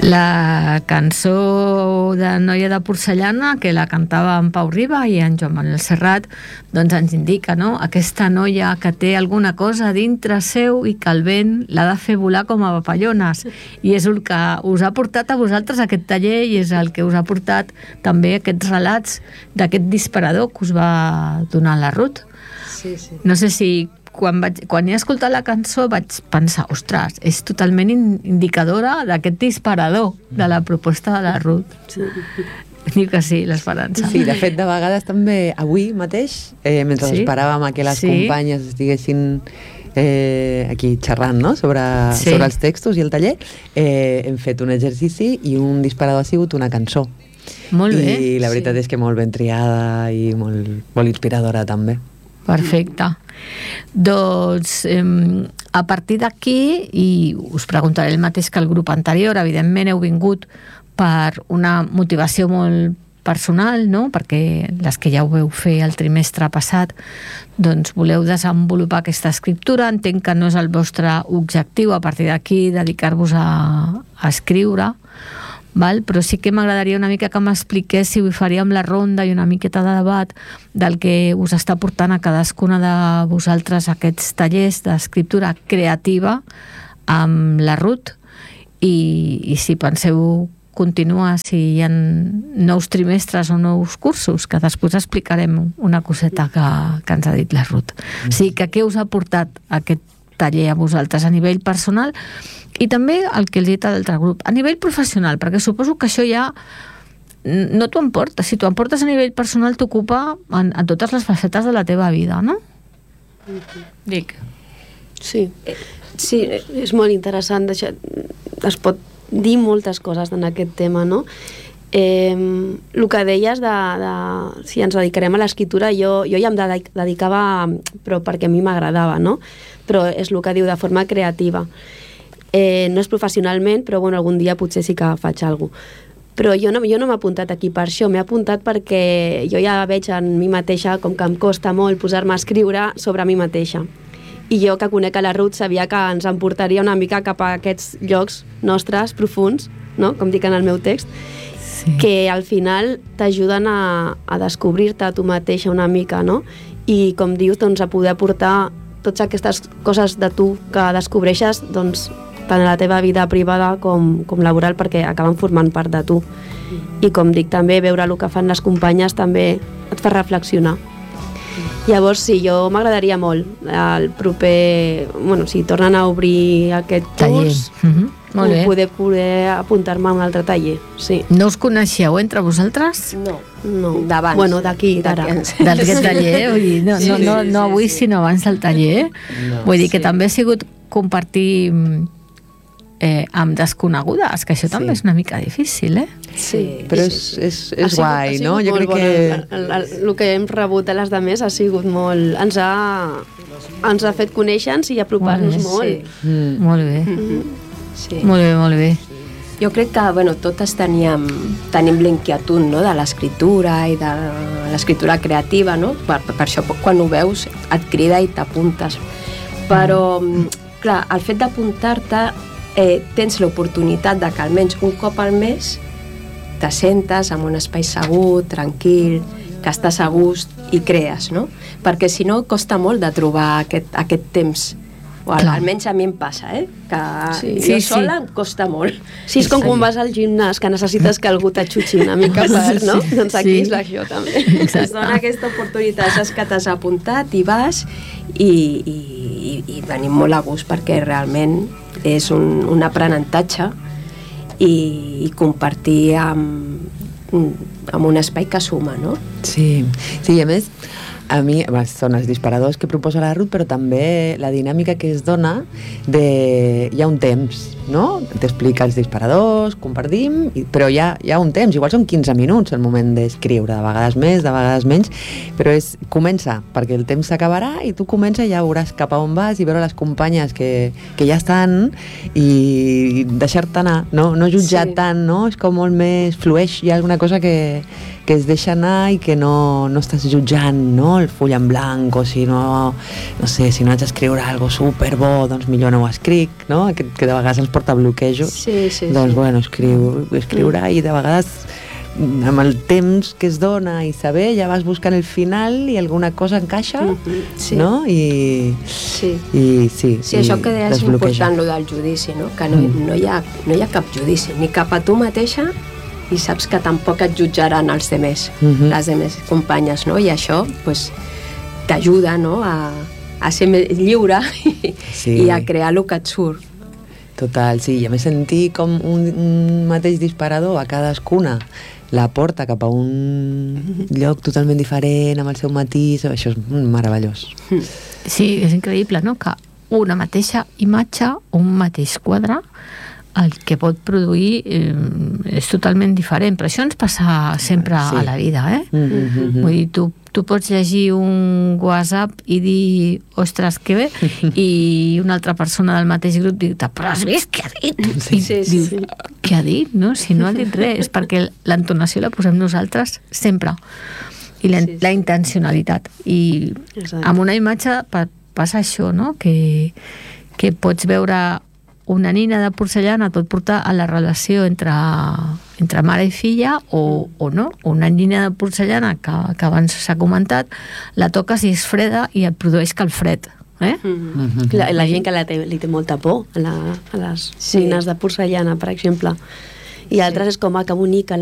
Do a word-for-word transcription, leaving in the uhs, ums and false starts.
La cançó de Noia de porcellana, que la cantava en Pau Riba i en Joan Manuel Serrat, doncs ens indica, no?, aquesta noia que té alguna cosa dintre seu i que el vent l'ha de fer volar com a papallones, i és el que us ha portat a vosaltres aquest taller i és el que us ha portat també aquests relats d'aquest disparador que us va donar la Ruth. Sí, sí. No sé si Quan, vaig, quan he escoltat la cançó vaig pensar, ostres, és totalment indicadora d'aquest disparador de la proposta de la Ruth. Sí. Diu que sí, l'Esperança. Sí, de fet, de vegades també avui mateix, eh, mentre sí? esperàvem que les sí? companyes estiguessin eh, aquí xerrant, no?, sobre, sí. sobre els textos i el taller, eh, hem fet un exercici i un disparador ha sigut una cançó. Molt bé. I la veritat sí. és que molt ben triada i molt, molt inspiradora també. Perfecte. Doncs eh, a partir d'aquí, i us preguntaré el mateix que el grup anterior, evidentment heu vingut per una motivació molt personal, no?, perquè les que ja ho veu fer el trimestre passat, doncs voleu desenvolupar aquesta escriptura. Entenc que no és el vostre objectiu a partir d'aquí dedicar-vos a, a escriure, val? Però sí que m'agradaria una mica que m'expliquéssiu, i faríem la ronda i una miqueta de debat del que us està portant a cadascuna de vosaltres aquests tallers d'escriptura creativa amb la Ruth, i, i si penseu continuar, si hi ha nous trimestres o nous cursos, que després explicarem una coseta que, que ens ha dit la Ruth. O sigui, que què us ha portat aquest taller a vosaltres a nivell personal, i també el que els he dit a l'altre grup, a nivell professional, perquè suposo que això ja no t'ho emportes. Si t'ho emportes a nivell personal, t'ocupa en, en totes les facetes de la teva vida, no? Dic. Sí, sí, és molt interessant. Es pot dir moltes coses en aquest tema, no? Eh, el que deies de, de si ens dedicarem a l'escriptura, jo, jo ja em dedicava, però perquè a mi m'agradava, no? Però és el que diu, de forma creativa. Eh, no és professionalment, però bueno, algun dia potser sí que faig alguna cosa. Però jo no, jo no m'he apuntat aquí per això, m'he apuntat perquè jo ja veig en mi mateixa com que em costa molt posar-me a escriure sobre mi mateixa. I jo, que conec a la Ruth, sabia que ens emportaria una mica cap a aquests llocs nostres profunds, no?, com dic en el meu text, sí. que al final t'ajuden a, a descobrir-te a tu mateixa una mica, no? I com dius, doncs, a poder aportar totes aquestes coses de tu que descobreixes, doncs, tant a la teva vida privada com, com laboral, perquè acaben formant part de tu. I com dic, també veure el que fan les companyes també et fa reflexionar. Llavors, sí, jo m'agradaria molt el proper... Bueno, si tornen a obrir aquest curs, mm-hmm. molt bé. Poder, poder apuntar-me a un altre taller, sí. No us coneixeu entre vosaltres? No, no. D'abans. Bueno, d'aquí, d'ara. D'aquest taller, vull dir, no, no, no, no avui, sinó abans del taller. No, vull dir que sí. també ha sigut compartir eh, amb desconegudes, que això sí. també és una mica difícil, eh? Sí, però és, és, és sigut, guai, no? Jo crec bon. que... El, el, el que hem rebut de les demés ha sigut molt... Ens ha, ens ha fet conèixer-nos i apropar-nos molt. Bé, molt. Sí. Mm. Molt bé. Mm-hmm. Sí. Molt bé, molt bé. Jo crec que, bueno, totes teníem, tenim l'inquietud, no?, de l'escriptura i de l'escriptura creativa, no? Per, per això, quan ho veus, et crida i t'apuntes. Però, clar, el fet d'apuntar-te, eh, tens l'oportunitat de que almenys un cop al mes te sentes en un espai segur, tranquil, que estàs a gust i crees, no? Perquè si no costa molt de trobar aquest, aquest temps. O al, almenys a mi em passa, eh? Que sí, jo sí, sola sí. em costa molt. Sí, és com quan vas al gimnàs, que necessites que algú t'aixutxi una mica per, no? Sí, doncs aquí sí. és això també. Exacte. Es dona aquesta oportunitat, saps que t'has apuntat i vas i, i, i, i venim molt a gust perquè realment és un, un aprenentatge i, i compartir amb, amb un espai que suma, no? Sí, sí, a més a mi, són els disparadors que proposa la Ruth, però també la dinàmica que es dona de... Hi ha un temps, no? T'explica els disparadors, compartim, però hi ha, hi ha un temps, igual són quinze minuts el moment d'escriure, de vegades més, de vegades menys, però és, comença, perquè el temps s'acabarà i tu comença i ja veuràs cap a on vas i veure les companyes que, que ja estan i deixar-te anar, no, no jutjar sí. tant, no? És com molt més flueix, hi ha alguna cosa que, que es deixa anar i que no, no estàs jutjant, no? el full en blanc, o si no, no sé, si no haig d'escriure algo superbo, doncs millor no ho escric, no? Que, que de vegades ens porta bloquejos. Sí, sí, doncs, sí. bueno, escriu, escriure mm. i de vegades amb el temps que es dona i saber, ja vas buscant el final i alguna cosa encaixa, mm-hmm. sí. no? I sí, i, sí, sí i això que deies és important, lo del judici, no? Que no, mm. no, hi ha, no hi ha cap judici, ni cap a tu mateixa, i saps que tampoc et jutjaran els demés, mm-hmm. les demés companyes, no? I això pues, t'ajuda, no? a, a ser més lliure sí. i a crear el que et surt. Total, sí, i a més sentir com un, un mateix disparador a cadascuna la porta cap a un lloc totalment diferent, amb el seu matís, això és meravellós. Sí, és increïble, no?, que una mateixa imatge, un mateix quadre, el que pot produir eh, és totalment diferent, però això ens passa sempre sí. a la vida, eh? Mm-hmm. Vull dir, tu, tu pots llegir un WhatsApp i dir, ostres, que bé, i una altra persona del mateix grup diu, però has vist què ha dit? Sí, sí, sí. Diu, què ha dit? No? Si no ha dit res, és perquè l'entonació la posem nosaltres sempre, i la, sí, sí. la intencionalitat. I exacte. Amb una imatge passa això, no? Que, que pots veure una nina de porcellana pot portar a la relació entre, entre mare i filla o, o no, una nina de porcellana que, que abans s'ha comentat, la toques i és freda i et produeix calfred. Eh? Mm-hmm. la, la gent que la té, li té molta por a, la, a les sí. nines de porcellana, per exemple, i altres sí. és com a que bonica